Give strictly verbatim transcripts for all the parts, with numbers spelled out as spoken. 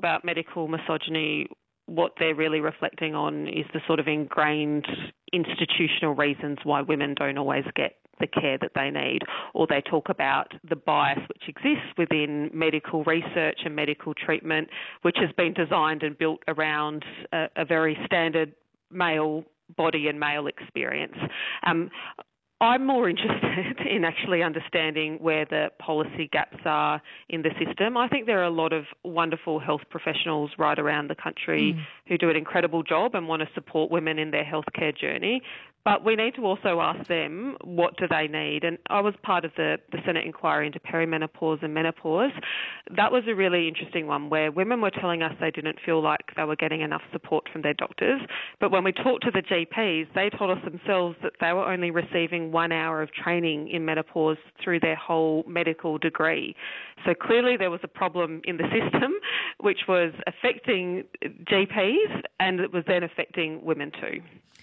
about medical misogyny, what they're really reflecting on is the sort of ingrained institutional reasons why women don't always get the care that they need, or they talk about the bias which exists within medical research and medical treatment, which has been designed and built around a, a very standard male body and male experience. Um, I'm more interested in actually understanding where the policy gaps are in the system. I think there are a lot of wonderful health professionals right around the country mm. who do an incredible job and want to support women in their healthcare journey. But we need to also ask them, what do they need? And I was part of the, the Senate inquiry into perimenopause and menopause. That was a really interesting one where women were telling us they didn't feel like they were getting enough support from their doctors. But when we talked to the G Ps, they told us themselves that they were only receiving one hour of training in menopause through their whole medical degree. So clearly there was a problem in the system which was affecting G Ps, and it was then affecting women too.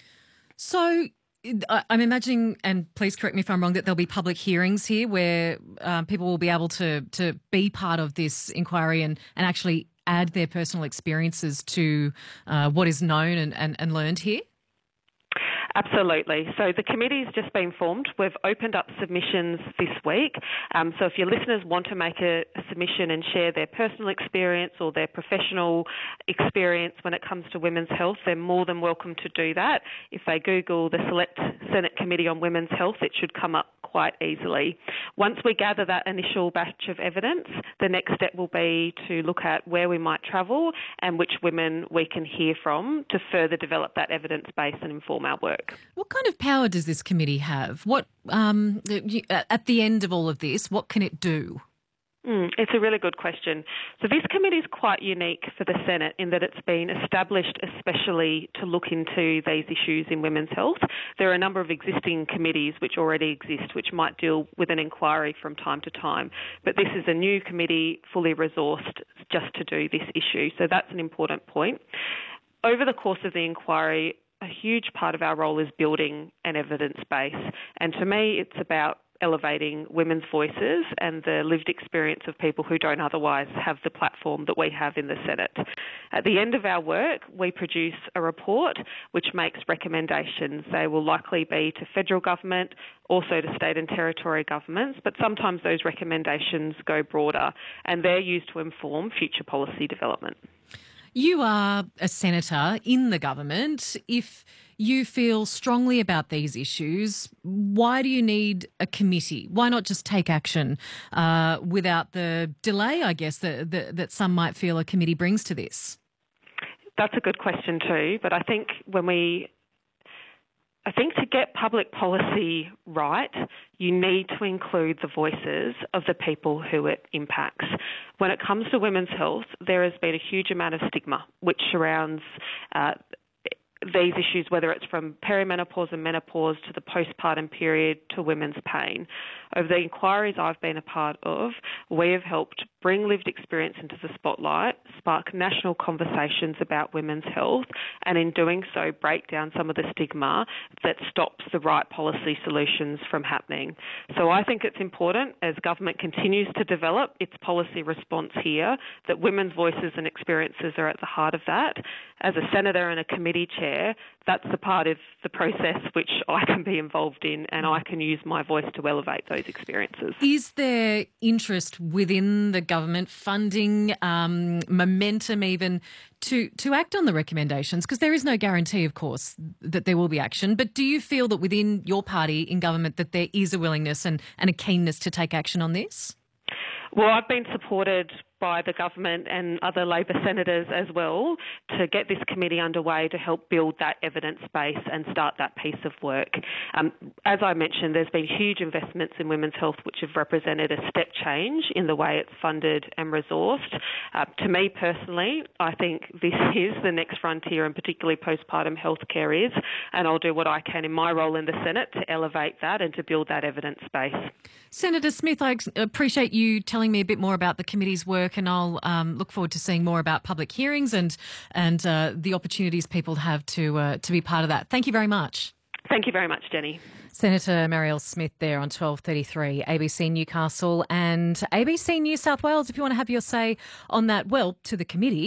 So I'm imagining, and please correct me if I'm wrong, that there'll be public hearings here where um, people will be able to to be part of this inquiry and, and actually add their personal experiences to uh, what is known and, and, and learned here? Absolutely. So the committee's just been formed. We've opened up submissions this week. Um, so if your listeners want to make a, a submission and share their personal experience or their professional experience when it comes to women's health, they're more than welcome to do that. If they Google the Select Senate Committee on Women's Health, it should come up quite easily. Once we gather that initial batch of evidence, the next step will be to look at where we might travel and which women we can hear from to further develop that evidence base and inform our work. What kind of power does this committee have? What um, at the end of all of this, what can it do? Mm, it's a really good question. So this committee is quite unique for the Senate in that it's been established especially to look into these issues in women's health. There are a number of existing committees which already exist which might deal with an inquiry from time to time, but this is a new committee fully resourced just to do this issue. So that's an important point. Over the course of the inquiry, a huge part of our role is building an evidence base. And to me, it's about elevating women's voices and the lived experience of people who don't otherwise have the platform that we have in the Senate. At the end of our work, we produce a report which makes recommendations. They will likely be to federal government, also to state and territory governments, but sometimes those recommendations go broader and they're used to inform future policy development. You are a senator in the government. If you feel strongly about these issues, why do you need a committee? Why not just take action uh, without the delay, I guess, that, that, that some might feel a committee brings to this? That's a good question too, but I think when we I think to get public policy right, you need to include the voices of the people who it impacts. When it comes to women's health, there has been a huge amount of stigma which surrounds uh, these issues, whether it's from perimenopause and menopause to the postpartum period to women's pain. Over the inquiries I've been a part of, we have helped bring lived experience into the spotlight, spark national conversations about women's health, and in doing so break down some of the stigma that stops the right policy solutions from happening. So I think it's important, as government continues to develop its policy response here, that women's voices and experiences are at the heart of that. As a senator and a committee chair, that's the part of the process which I can be involved in, and I can use my voice to elevate those experiences. Is there interest within the government, funding, um, momentum even, to, to act on the recommendations? Because there is no guarantee, of course, that there will be action. But do you feel that within your party in government that there is a willingness and, and a keenness to take action on this? Well, I've been supported by the government and other Labor senators as well to get this committee underway to help build that evidence base and start that piece of work. Um, as I mentioned, there's been huge investments in women's health which have represented a step change in the way it's funded and resourced. Uh, to me personally, I think this is the next frontier, and particularly postpartum healthcare is, and I'll do what I can in my role in the Senate to elevate that and to build that evidence base. Senator Smith, I appreciate you telling me a bit more about the committee's work, and I'll um, look forward to seeing more about public hearings and and uh, the opportunities people have to uh, to be part of that. Thank you very much. Thank you very much, Jenny. Senator Marielle Smith there on twelve thirty-three, A B C Newcastle and A B C New South Wales. If you want to have your say on that, well, to the committee.